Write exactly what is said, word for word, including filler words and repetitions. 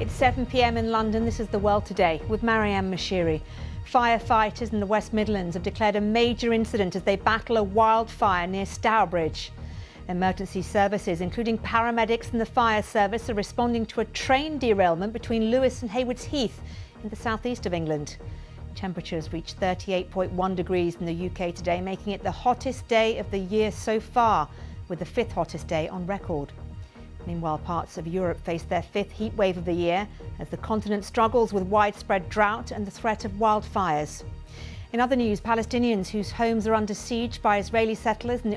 It's seven p m in London. This is The World Today with Marianne Mashiri. Firefighters in the West Midlands have declared a major incident as they battle a wildfire near Stourbridge. Emergency services, including paramedics and the fire service, are responding to a train derailment between Lewes and Haywards Heath in the southeast of England. Temperatures reached thirty-eight point one degrees in the U K today, making it the hottest day of the year so far, with the fifth hottest day on record. Meanwhile, parts of Europe face their fifth heat wave of the year as the continent struggles with widespread drought and the threat of wildfires. In other news, Palestinians whose homes are under siege by Israeli settlers in the